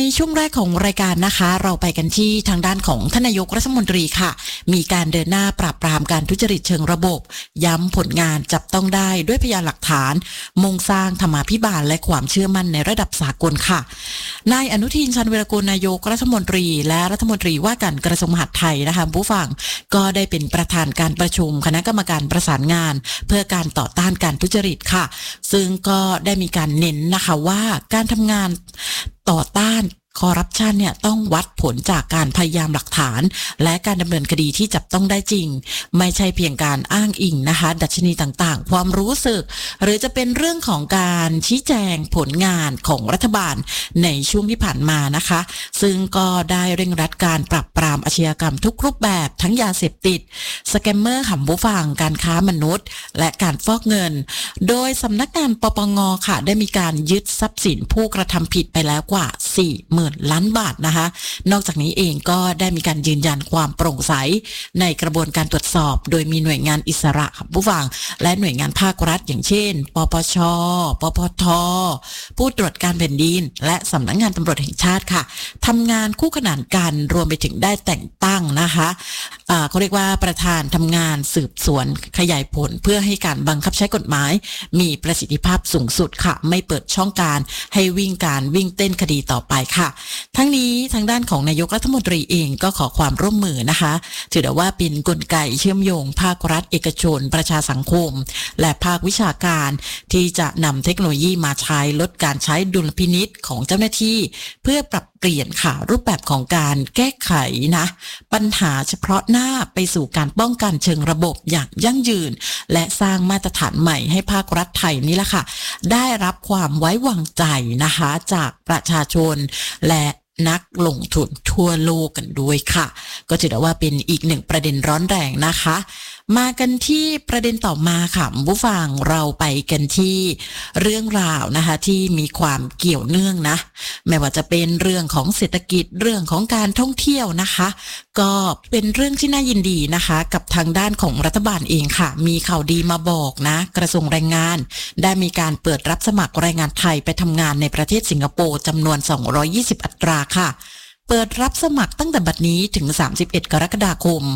ในช่วงแรกของรายการนะคะเราไปกันที่ทางด้านของท่านนายกรัฐมนตรีค่ะมีการเดินหน้าปราบปรามการทุจริตเชิงระบบย้ำผลงานจับต้องได้ด้วยพยานหลักฐานมุ่งสร้างธรรมาภิบาลและความเชื่อมั่นในระดับสากลค่ะนายอนุทิน ชาญวีรกูลนายกรัฐมนตรีและรัฐมนตรีว่าการกระทรวงมหาดไทยนะคะผู้ฟังก็ได้เป็นประธานการประชุมคณะกรรมการประสานงานเพื่อการต่อต้านการทุจริตค่ะซึ่งก็ได้มีการเน้นนะคะว่าการทำงานต่อต้านคอร์รัปชันเนี่ยต้องวัดผลจากการพยายามหลักฐานและการดำเนินคดีที่จับต้องได้จริงไม่ใช่เพียงการอ้างอิงนะคะดัชนีต่างๆความรู้สึกหรือจะเป็นเรื่องของการชี้แจงผลงานของรัฐบาลในช่วงที่ผ่านมานะคะซึ่งก็ได้เร่งรัดการปราบปรามอาชญากรรมทุกรูปแบบทั้งยาเสพติดสแกมเมอร์หำบุฟังการค้ามนุษย์และการฟอกเงินโดยสำนักงานปปงค่ะได้มีการยึดทรัพย์สินผู้กระทำผิดไปแล้วกว่า40,000 ล้านบาทนะคะนอกจากนี้เองก็ได้มีการยืนยันความโปร่งใสในกระบวนการตรวจสอบโดยมีหน่วยงานอิสระผู้ฟังและหน่วยงานภาครัฐอย่างเช่นปปชปปทผู้ตรวจการแผ่นดินและสำนักงานตำรวจแห่งชาติค่ะทำงานคู่ขนานกันรวมไปถึงได้แต่งตั้งนะคะเขาเรียกว่าประธานทำงานสืบสวนขยายผลเพื่อให้การบังคับใช้กฎหมายมีประสิทธิภาพสูงสุดค่ะไม่เปิดช่องการให้วิ่งเต้นคดีต่อไปค่ะทั้งนี้ทางด้านของนายกรัฐมนตรีเองก็ขอความร่วมมือนะคะถือได้ว่าเป็นกลไกเชื่อมโยงภาครัฐเอกชนประชาสังคมและภาควิชาการที่จะนำเทคโนโลยีมาใช้ลดการใช้ดุลพินิจของเจ้าหน้าที่เพื่อปรับเปลี่ยนค่ะรูปแบบของการแก้ไขนะปัญหาเฉพาะหน้าไปสู่การป้องกันเชิงระบบอย่างยั่งยืนและสร้างมาตรฐานใหม่ให้ภาครัฐไทยนี่แหละค่ะได้รับความไว้วางใจนะคะจากประชาชนและนักลงทุนทั่วโลกกันด้วยค่ะก็ถือว่าเป็นอีกหนึ่งประเด็นร้อนแรงนะคะมากันที่ประเด็นต่อมาค่ะผู้ฟังเราไปกันที่เรื่องราวนะคะที่มีความเกี่ยวเนื่องนะไม่ว่าจะเป็นเรื่องของเศรษฐกิจเรื่องของการท่องเที่ยวนะคะก็เป็นเรื่องที่น่ายินดีนะคะกับทางด้านของรัฐบาลเองค่ะมีข่าวดีมาบอกนะกระทรวงแรงงานได้มีการเปิดรับสมัครแรงงานไทยไปทำงานในประเทศสิงคโปร์จำนวน220อัตราค่ะเปิดรับสมัครตั้งแต่บัดนี้ถึง31กรกฎาคม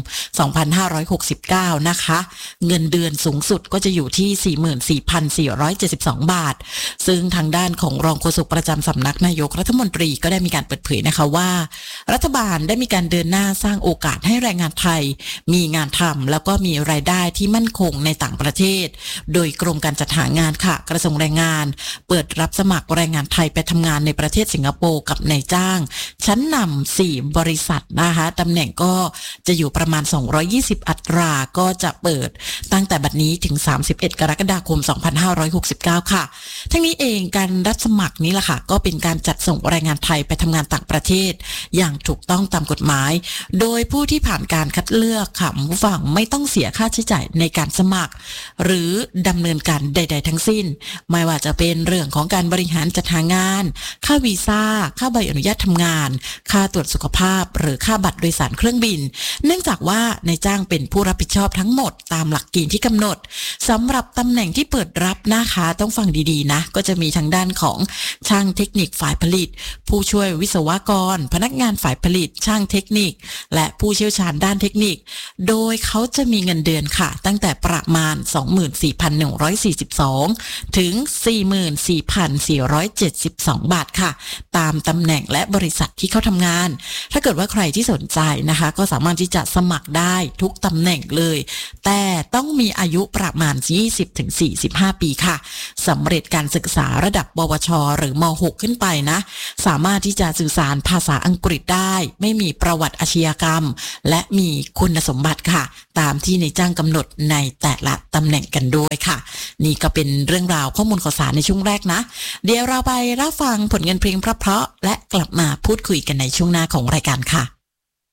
2569นะคะเงินเดือนสูงสุดก็จะอยู่ที่ 44,472 บาทซึ่งทางด้านของรองโฆษกประจำสำนักนายกรัฐมนตรีก็ได้มีการเปิดเผยนะคะว่ารัฐบาลได้มีการเดินหน้าสร้างโอกาสให้แรงงานไทยมีงานทำแล้วก็มีรายได้ที่มั่นคงในต่างประเทศโดยกรมการจัดหางานค่ะกระทรวงแรงงานเปิดรับสมัครแรงงานไทยไปทำงานในประเทศสิงคโปร์กับนายจ้างชั้นนำ4บริษัทนะคะตำแหน่งก็จะอยู่ประมาณ220อัตราก็จะเปิดตั้งแต่บัดนี้ถึง31กรกฎาคม2569ค่ะทั้งนี้เองการรับสมัครนี้ล่ะค่ะก็เป็นการจัดส่งแรงงานไทยไปทำงานต่างประเทศอย่างถูกต้องตามกฎหมายโดยผู้ที่ผ่านการคัดเลือกค่ะผู้ฟังไม่ต้องเสียค่าใช้จ่ายในการสมัครหรือดำเนินการใดๆทั้งสิ้นไม่ว่าจะเป็นเรื่องของการบริหารจัดหางานค่าวีซ่าค่าใบอนุญาตทำงานค่าตรวจสุขภาพหรือค่าบัตรโดยสารเครื่องบินเนื่องจากว่านายจ้างเป็นผู้รับผิดชอบทั้งหมดตามหลักเกณฑ์ที่กำหนดสำหรับตำแหน่งที่เปิดรับนะคะต้องฟังดีๆนะก็จะมีทางด้านของช่างเทคนิคฝ่ายผลิตผู้ช่วยวิศวกรพนักงานฝ่ายผลิตช่างเทคนิคและผู้เชี่ยวชาญด้านเทคนิคโดยเขาจะมีเงินเดือนค่ะตั้งแต่ประมาณ 24,142 ถึง 44,472 บาทค่ะตามตำแหน่งและบริษัทที่เขาทำงานถ้าเกิดว่าใครที่สนใจนะคะก็สามารถที่จะสมัครได้ทุกตำแหน่งเลยแต่ต้องมีอายุประมาณ 20-45 ปีค่ะสำเร็จการศึกษาระดับปวชหรือม.6 ขึ้นไปนะสามารถที่จะสื่อสารภาษาอังกฤษได้ไม่มีประวัติอาชญากรรมและมีคุณสมบัติค่ะตามที่นายจ้างกำหนดในแต่ละตำแหน่งกันด้วยค่ะนี่ก็เป็นเรื่องราวข้อมูลข่าวสารในช่วงแรกนะเดี๋ยวเราไปรับฟังผลงานเพลงเพราะๆและกลับมาพูดคุยกันในช่วงหน้าของรายการค่ะ